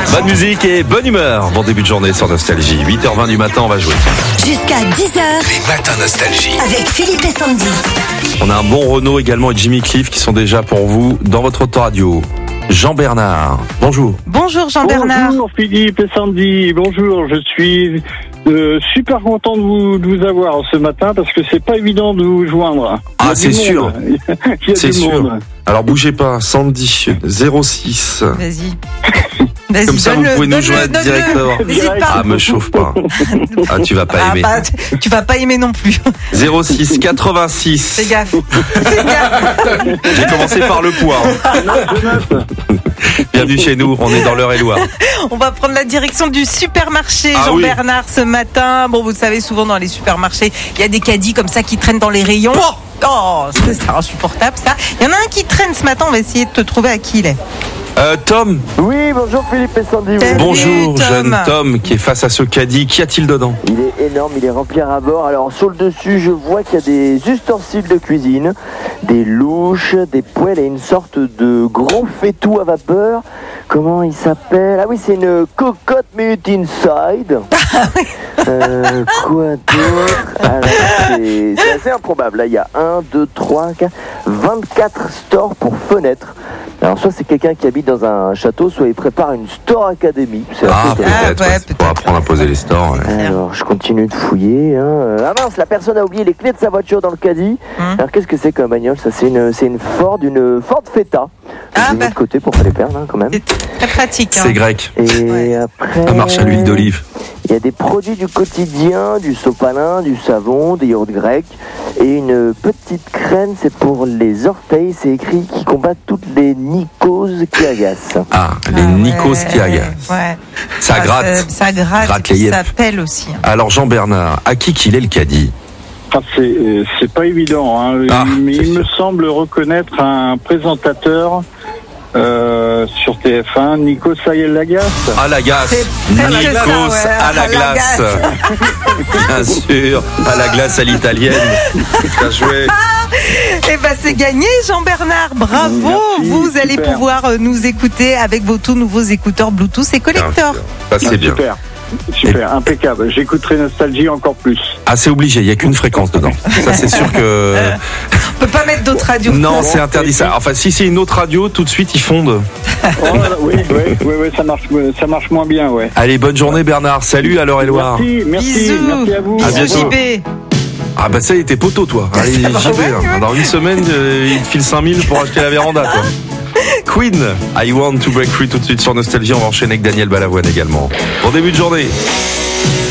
Bonne musique et bonne humeur. Bon début de journée sur Nostalgie. 8h20 du matin, on va jouer. Jusqu'à 10h. Les matins Nostalgie. Avec Philippe et Sandy. On a un bon Renaud également et Jimmy Cliff qui sont déjà pour vous dans votre autoradio. Jean-Bernard, bonjour. Bonjour Jean-Bernard. Bonjour Philippe et Sandy, bonjour, je suis super content de vous avoir ce matin parce que c'est pas évident de vous joindre. Ah, c'est sûr. Il y a C'est du sûr. monde. Alors bougez pas, Sandy 06. Vas-y. Comme ça vous pouvez nous joindre directement. N'hésite pas. Ah, me chauffe pas. Ah, tu vas pas aimer. Tu vas pas aimer non plus. 06 86. Fais gaffe. Fais gaffe. J'ai commencé par le poids. Bienvenue chez nous, on est dans l'Eure-et-Loire. On va prendre la direction du supermarché, Ah Jean-Bernard, ce matin. Bon, vous savez, souvent dans les supermarchés, il y a des caddies comme ça qui traînent dans les rayons. Oh, c'est insupportable ça. Il y en a un qui traîne ce matin, on va essayer de te trouver à qui il est. Tom. Oui, bonjour Philippe et Sandy. Salut, Bonjour, Tom. jeune Tom qui est face à ce caddie. Qu'y a-t-il dedans? Il est énorme, il est rempli à bord. Alors sur le dessus, je vois qu'il y a des ustensiles de cuisine, des louches, des poêles et une sorte de gros faitout à vapeur. Comment il s'appelle? Ah oui, c'est une cocotte minute inside. Quoi d'autre? Alors, c'est assez improbable. Là, il y a 1, 2, 3, 4, 24 stores pour fenêtres. Alors soit c'est quelqu'un qui habite dans un château, soit il prépare une store academy. C'est assez Ah, intéressant. peut-être. ouais, Pour apprendre à poser les stores. Ouais. Alors, je continue de fouiller. Ah mince, la personne a oublié les clés de sa voiture dans le caddie. Alors, qu'est-ce que c'est comme bagnole? Ça, c'est une Ford Feta. Ah, J'ai mis de côté pour pas les perdre, quand même. C'est très pratique. C'est grec. Et après, Ça marche à l'huile d'olive. il y a des produits du quotidien, du sopalin, du savon, des yaourts grecs et une petite crème, c'est pour les orteils. C'est écrit qui combat toutes les mycoses qui agacent. Ah, les Nikos qui agacent. Ouais. Ça gratte. Ça gratte. Gratte les yeux. Ça pèle aussi. Alors Jean-Bernard, à qui qu'il est le caddie? Ah, c'est pas évident, hein, Ah, mais c'est il me sûr. semble reconnaître un présentateur sur TF1, Nikos Lagasse. À la glace. C'est presque Nikos ça, ouais. à la À la glace. Bien sûr, à la glace à l'italienne. Bien joué. Eh ben c'est gagné Jean-Bernard, bravo. Merci, Vous allez super. pouvoir nous écouter avec vos tout nouveaux écouteurs Bluetooth et collector. Ça c'est bien. Super, impeccable. J'écouterai Nostalgie encore plus. Ah, c'est obligé, il n'y a qu'une fréquence dedans. Ça c'est sûr que... On peut pas mettre d'autres radios. Non, c'est interdit ça. Enfin, si c'est une autre radio, tout de suite ils fondent. Oh, oui, ça marche moins bien, ouais. Allez, bonne journée Bernard. Salut à l'Eure-et-Loire. Merci Bisous. à vous. À bientôt. JB. Ah bah ça, il était poteau toi. Allez, j'y vais. Dans une semaine, il te file 5000 pour acheter la véranda toi. Queen, I Want to Break Free tout de suite sur Nostalgie. On va enchaîner avec Daniel Balavoine également. Bon début de journée.